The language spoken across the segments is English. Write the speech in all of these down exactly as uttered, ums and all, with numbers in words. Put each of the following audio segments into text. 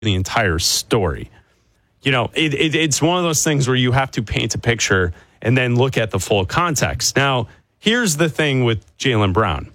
the entire story. You know, it, it, it's one of those things where you have to paint a picture and then look at the full context. Now, here's the thing with Jaylen Brown.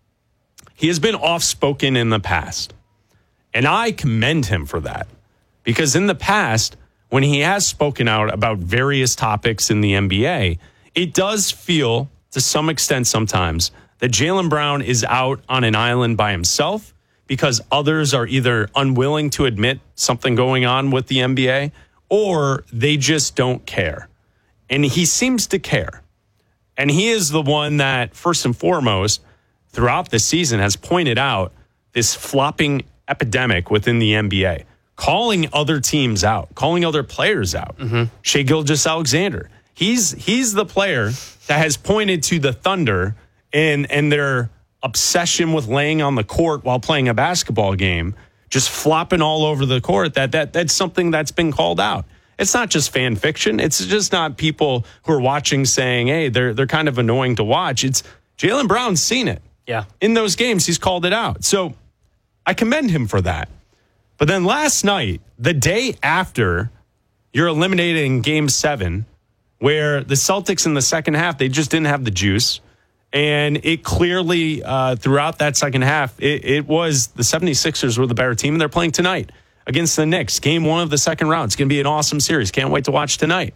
He has been off-spoken in the past, and I commend him for that, because in the past, when he has spoken out about various topics in the N B A, it does feel, to some extent sometimes, that Jaylen Brown is out on an island by himself because others are either unwilling to admit something going on with the N B A or they just don't care. And he seems to care. And he is the one that, first and foremost, throughout the season has pointed out this flopping epidemic within the N B A, calling other teams out, calling other players out. Mm-hmm. Shai Gilgeous-Alexander. He's he's the player that has pointed to the Thunder and and their obsession with laying on the court while playing a basketball game, just flopping all over the court. That that that's something that's been called out. It's not just fan fiction. It's just not people who are watching saying, hey, they're they're kind of annoying to watch. It's Jaylen Brown's seen it. Yeah. In those games, he's called it out. So I commend him for that. But then last night, the day after you're eliminating game seven, where the Celtics in the second half, they just didn't have the juice. And it clearly, uh, throughout that second half, it, it was the 76ers were the better team, and they're playing tonight against the Knicks. Game one of the second round. It's going to be an awesome series. Can't wait to watch tonight.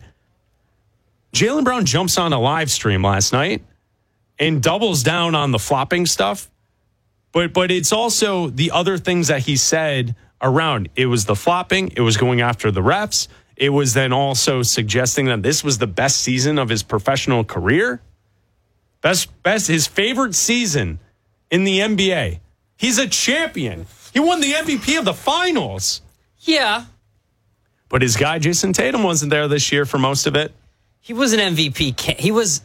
Jaylen Brown jumps on a live stream last night and doubles down on the flopping stuff. But but it's also the other things that he said around. It was the flopping. It was going after the refs. It was then also suggesting that this was the best season of his professional career. Best, best, his favorite season in the N B A. He's a champion. He won the M V P of the finals. Yeah. But his guy, Jason Tatum, wasn't there this year for most of it. He was an M V P. Can- he was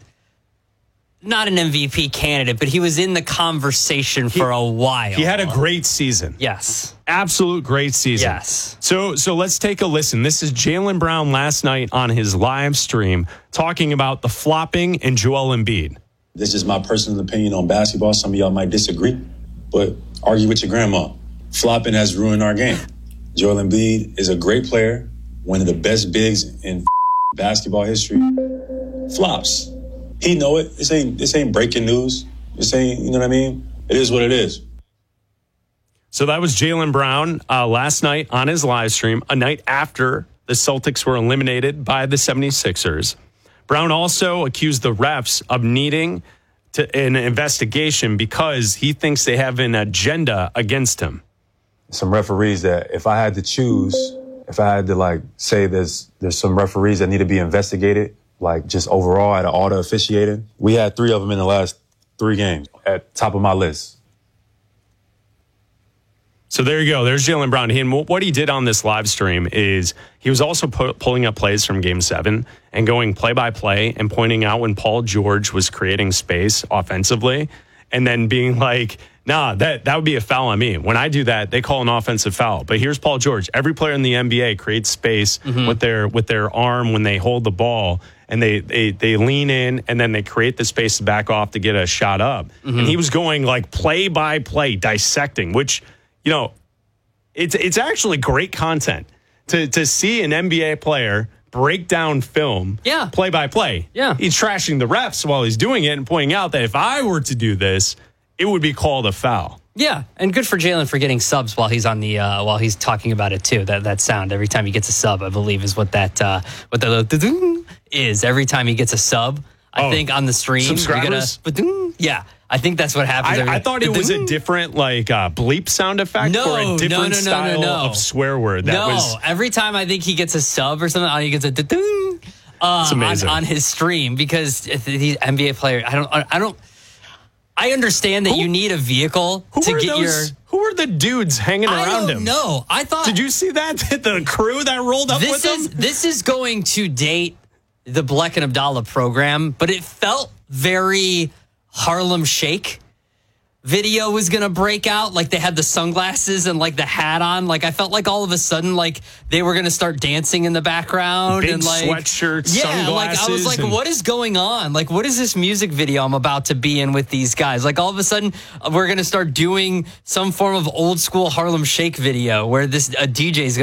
not an M V P candidate, but he was in the conversation for he, a while. He had a great season. Yes. Absolute great season. Yes. So, so let's take a listen. This is Jaylen Brown last night on his live stream talking about the flopping and Joel Embiid. This is my personal opinion on basketball. Some of y'all might disagree, but argue with your grandma. Flopping has ruined our game. Joel Embiid is a great player, one of the best bigs in basketball history. Flops. He know it. This ain't this ain't breaking news. This ain't, you know what I mean? It is what it is. So that was Jaylen Brown uh, last night on his live stream, a night after the Celtics were eliminated by the 76ers. Brown also accused the refs of needing to, an investigation because he thinks they have an agenda against him. Some referees that if I had to choose, if I had to like say there's there's some referees that need to be investigated, like just overall out of all the officiating, we had three of them in the last three games at top of my list. So there you go. There's Jaylen Brown. And what he did on this live stream is he was also pu- pulling up plays from Game seven and going play-by-play and pointing out when Paul George was creating space offensively and then being like, nah, that, that would be a foul on me. When I do that, they call an offensive foul. But here's Paul George. Every player in the N B A creates space mm-hmm. with their with their arm when they hold the ball, and they, they, they lean in, and then they create the space to back off to get a shot up. Mm-hmm. And he was going like play-by-play, dissecting, which – you know, it's it's actually great content to to see an N B A player break down film, yeah, play by play. Yeah, he's trashing the refs while he's doing it and pointing out that if I were to do this, it would be called a foul. Yeah, and good for Jaylen for getting subs while he's on the uh, while he's talking about it too. That that sound every time he gets a sub, I believe, is what that uh, what the is every time he gets a sub. I oh, think on the stream, subscribers. You're gonna, yeah. I think that's what happens. I, I thought it was a different, like, uh, bleep sound effect no, or a different no, no, no, style no, no. of swear word. That no, was... every time I think he gets a sub or something, he gets a da-ding, uh, on, on his stream because these N B A players, I don't, I don't, I understand that who, you need a vehicle to get those, your. Who were the dudes hanging I around don't him? No, I thought. Did you see that? The crew that rolled up this with is, him? This is going to date the Bleck and Abdallah program, but it felt very Harlem Shake. video was gonna break out. Like they had the sunglasses and like the hat on. Like I felt like all of a sudden like they were gonna start dancing in the background. Big and like sweatshirts, yeah, sunglasses. like I was like, and- what is going on? Like what is this music video I'm about to be in with these guys? Like all of a sudden we're gonna start doing some form of old school Harlem Shake video where this a D J is gonna